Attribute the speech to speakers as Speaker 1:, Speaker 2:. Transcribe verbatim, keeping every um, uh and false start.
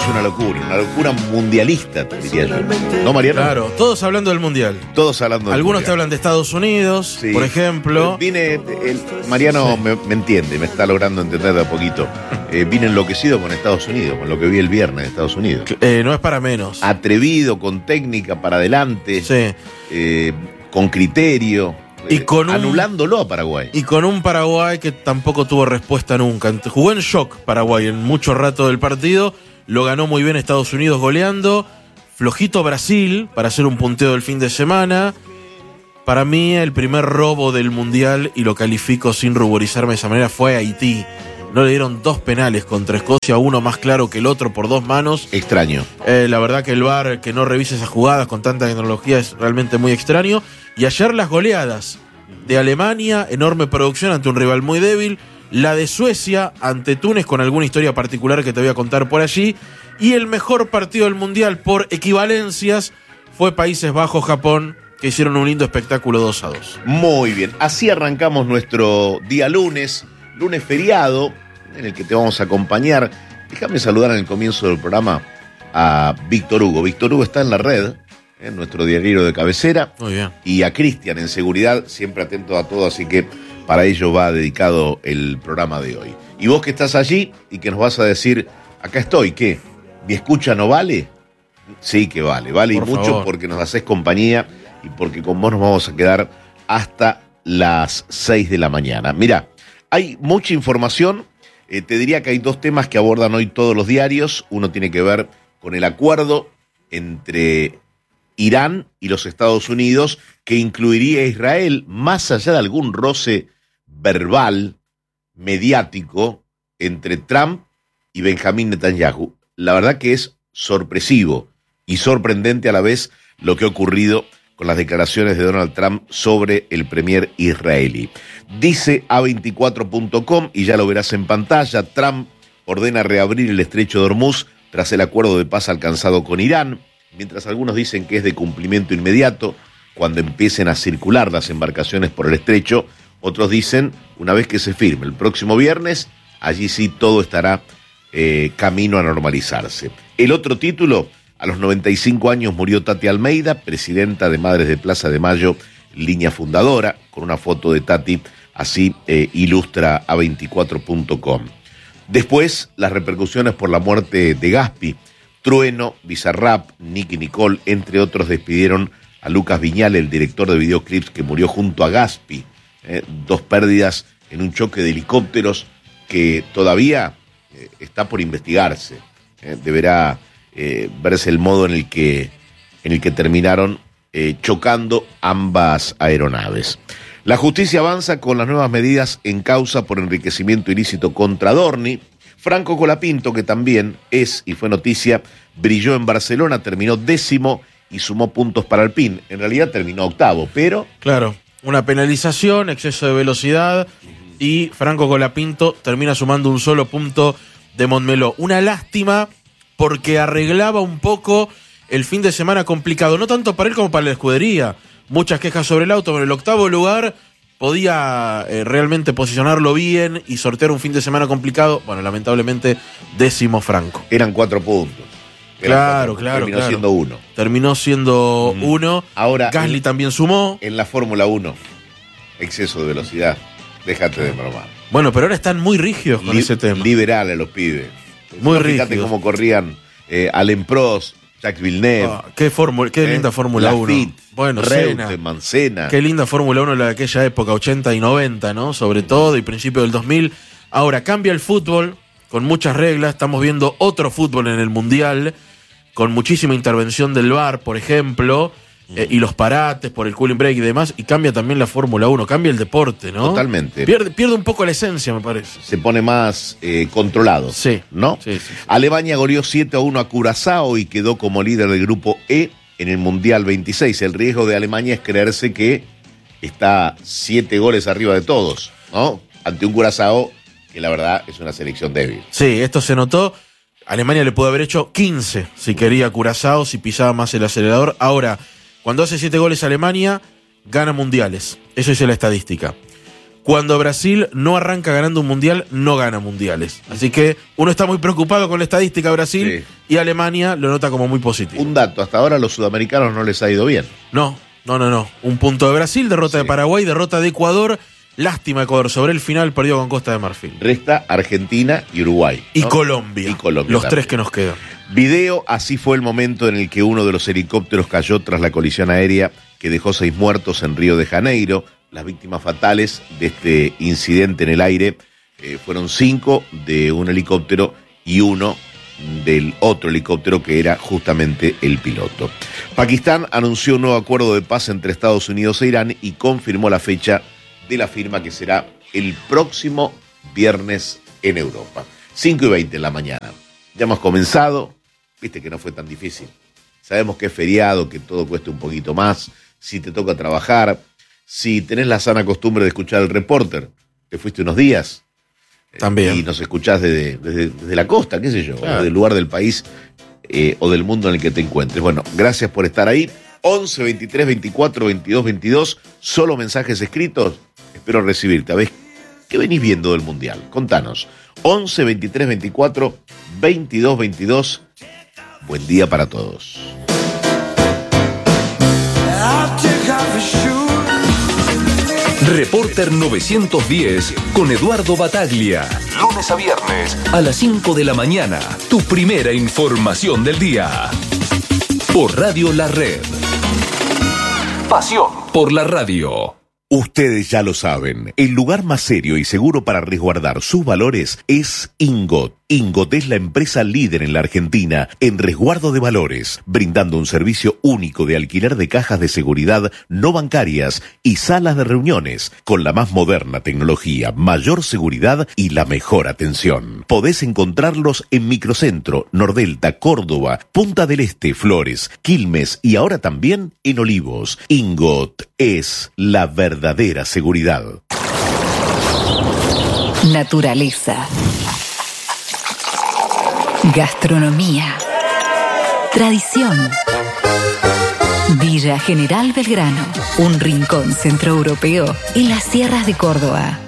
Speaker 1: una locura, una locura mundialista, diría yo. ¿No, Mariano?
Speaker 2: Claro, todos hablando del Mundial.
Speaker 1: Todos hablando del
Speaker 2: Algunos
Speaker 1: mundial.
Speaker 2: te hablan de Estados Unidos,
Speaker 1: Sí.
Speaker 2: por ejemplo.
Speaker 1: Vine, el, Mariano
Speaker 2: Sí.
Speaker 1: me, me entiende, me está logrando entender de a poquito. Eh, vine enloquecido con Estados Unidos, con lo que vi el viernes de Estados Unidos.
Speaker 2: Eh, no es para menos.
Speaker 1: Atrevido, con técnica para adelante,
Speaker 2: Sí.
Speaker 1: eh, con criterio,
Speaker 2: Y
Speaker 1: eh,
Speaker 2: con un-
Speaker 1: anulándolo a Paraguay.
Speaker 2: Y con un Paraguay que tampoco tuvo respuesta nunca. Jugó en shock Paraguay en mucho rato del partido. Lo ganó muy bien Estados Unidos goleando. Flojito Brasil para hacer un punteo del fin de semana. Para mí el primer robo del Mundial, y lo califico sin ruborizarme de esa manera, fue Haití. No le dieron dos penales contra Escocia, uno más claro que el otro por dos manos.
Speaker 1: Extraño.
Speaker 2: Eh, la verdad que el V A R que no revise esas jugadas con tanta tecnología es realmente muy extraño. Y ayer las goleadas de Alemania, enorme producción ante un rival muy débil. La de Suecia ante Túnez con alguna historia particular que te voy a contar por allí. Y el mejor partido del Mundial por equivalencias fue Países Bajos-Japón, que hicieron un lindo espectáculo dos a dos.
Speaker 1: Muy bien, así arrancamos nuestro día lunes, lunes feriado, en el que te vamos a acompañar. Déjame saludar en el comienzo del programa a Víctor Hugo. Víctor Hugo está en la red, en nuestro diario de cabecera,
Speaker 2: Muy bien.
Speaker 1: y a Cristian en seguridad, siempre atento a todo, así que para ello va dedicado el programa de hoy. Y vos que estás allí y que nos vas a decir, acá estoy, ¿qué? ¿Mi escucha no vale? Sí que vale, vale y
Speaker 2: Por
Speaker 1: mucho
Speaker 2: favor.
Speaker 1: porque nos haces compañía y porque con vos nos vamos a quedar hasta las seis de la mañana. Mirá, hay mucha información, eh, te diría que hay dos temas que abordan hoy todos los diarios. Uno tiene que ver con el acuerdo entre Irán y los Estados Unidos, que incluiría a Israel, más allá de algún roce verbal, mediático, entre Trump y Benjamín Netanyahu. La verdad que es sorpresivo y sorprendente a la vez lo que ha ocurrido con las declaraciones de Donald Trump sobre el premier israelí. Dice A veinticuatro punto com, y ya lo verás en pantalla, Trump ordena reabrir el estrecho de Hormuz tras el acuerdo de paz alcanzado con Irán, mientras algunos dicen que es de cumplimiento inmediato cuando empiecen a circular las embarcaciones por el estrecho. Otros dicen, una vez que se firme el próximo viernes, allí sí todo estará eh, camino a normalizarse. El otro título, a los noventa y cinco años murió Tati Almeida, presidenta de Madres de Plaza de Mayo, línea fundadora, con una foto de Tati, así eh, ilustra A veinticuatro punto com. Después, las repercusiones por la muerte de Gaspi. Trueno, Bizarrap, Nicky Nicole, entre otros, despidieron a Lucas Viñal, el director de videoclips que murió junto a Gaspi. Eh, dos pérdidas en un choque de helicópteros que todavía eh, está por investigarse. Eh, deberá eh, verse el modo en el que, en el que terminaron eh, chocando ambas aeronaves. La justicia avanza con las nuevas medidas en causa por enriquecimiento ilícito contra Dorni. Franco Colapinto, que también es y fue noticia, brilló en Barcelona, terminó décimo y sumó puntos para el P I N. En realidad terminó octavo, pero...
Speaker 2: Claro, una penalización, exceso de velocidad, y Franco Colapinto termina sumando un solo punto de Montmeló. Una lástima porque arreglaba un poco el fin de semana complicado, no tanto para él como para la escudería. Muchas quejas sobre el auto, pero el octavo lugar podía eh, realmente posicionarlo bien y sortear un fin de semana complicado. Bueno, lamentablemente, décimo Franco.
Speaker 1: Eran cuatro puntos. Eran
Speaker 2: Claro,
Speaker 1: cuatro,
Speaker 2: claro,
Speaker 1: Terminó
Speaker 2: claro.
Speaker 1: siendo uno.
Speaker 2: Terminó siendo
Speaker 1: Mm.
Speaker 2: uno.
Speaker 1: Ahora,
Speaker 2: Gasly
Speaker 1: en-
Speaker 2: también sumó.
Speaker 1: En la Fórmula uno, exceso de velocidad. Déjate de bromar.
Speaker 2: Bueno, pero ahora están muy rígidos con
Speaker 1: Li-
Speaker 2: ese tema.
Speaker 1: Liberal a los pibes.
Speaker 2: Muy
Speaker 1: Fíjate
Speaker 2: rígidos.
Speaker 1: cómo corrían eh, Alain Prost, Jacques Villeneuve.
Speaker 2: Ah, qué fórmula, qué
Speaker 1: eh,
Speaker 2: linda Fórmula uno.
Speaker 1: Lafitte,
Speaker 2: Bueno,
Speaker 1: Reutemann,
Speaker 2: Senna.
Speaker 1: Mancena.
Speaker 2: Qué linda Fórmula uno de aquella época, ochenta y noventa, ¿no? Sobre todo, y principio del dos mil. Ahora, cambia el fútbol con muchas reglas. Estamos viendo otro fútbol en el Mundial, con muchísima intervención del V A R, por ejemplo, eh, y los parates por el cooling break y demás. Y cambia también la Fórmula uno, cambia el deporte, ¿no?
Speaker 1: Totalmente.
Speaker 2: Pierde, pierde un poco la esencia, me parece.
Speaker 1: Se pone más eh, controlado.
Speaker 2: Sí.
Speaker 1: ¿No?
Speaker 2: Sí, sí, sí.
Speaker 1: Alemania goleó siete a uno a Curazao y quedó como líder del grupo E en el Mundial veintiséis. El riesgo de Alemania es creerse que está siete goles arriba de todos, ¿no? Ante un Curazao que la verdad es una selección débil.
Speaker 2: Sí, esto se notó. Alemania le pudo haber hecho quince si quería Curazao, si pisaba más el acelerador. Ahora, cuando hace siete goles Alemania, gana mundiales. Eso dice la estadística. Cuando Brasil no arranca ganando un mundial, no gana mundiales. Así que uno está muy preocupado con la estadística de Brasil sí. y Alemania lo nota como muy positivo.
Speaker 1: Un dato, hasta ahora a los sudamericanos no les ha ido bien.
Speaker 2: No, no, no, no. Un punto de Brasil, derrota sí. de Paraguay, derrota de Ecuador. Lástima Ecuador, sobre el final perdió con Costa de Marfil.
Speaker 1: Resta Argentina y Uruguay.
Speaker 2: Y
Speaker 1: ¿no?
Speaker 2: Colombia.
Speaker 1: Y Colombia.
Speaker 2: Los
Speaker 1: también.
Speaker 2: tres que nos quedan.
Speaker 1: Video, así fue el momento en el que uno de los helicópteros cayó tras la colisión aérea que dejó seis muertos en Río de Janeiro. Las víctimas fatales de este incidente en el aire eh, fueron cinco de un helicóptero y uno del otro helicóptero que era justamente el piloto. Pakistán anunció un nuevo acuerdo de paz entre Estados Unidos e Irán y confirmó la fecha de la firma que será el próximo viernes en Europa. cinco y veinte en la mañana. Ya hemos comenzado, viste que no fue tan difícil. Sabemos que es feriado, que todo cuesta un poquito más, si te toca trabajar, si tenés la sana costumbre de escuchar al reporter, te fuiste unos días.
Speaker 2: También.
Speaker 1: Y nos escuchás desde, desde, desde la costa, qué sé yo,
Speaker 2: claro.
Speaker 1: o del lugar del país eh, o del mundo en el que te encuentres. Bueno, gracias por estar ahí. once, veintitrés, veinticuatro, veintidós, veintidós, solo mensajes escritos. Espero recibirte. A ver, ¿qué venís viendo del Mundial? Contanos. once, veintitrés, veinticuatro, veintidós, veintidós. Buen día para todos.
Speaker 3: Reporter novecientos diez con Eduardo Bataglia. Lunes a viernes a las cinco de la mañana. Tu primera información del día. Por Radio La Red. Pasión por la radio.
Speaker 1: Ustedes ya lo saben, el lugar más serio y seguro para resguardar sus valores es Ingot. Ingot es la empresa líder en la Argentina en resguardo de valores, brindando un servicio único de alquiler de cajas de seguridad no bancarias y salas de reuniones, con la más moderna tecnología, mayor seguridad y la mejor atención. Podés encontrarlos en Microcentro, Nordelta, Córdoba, Punta del Este, Flores, Quilmes y ahora también en Olivos. Ingot es la verdadera seguridad.
Speaker 4: Naturaleza. Gastronomía. Tradición. Villa General Belgrano, un rincón centroeuropeo en las sierras de Córdoba.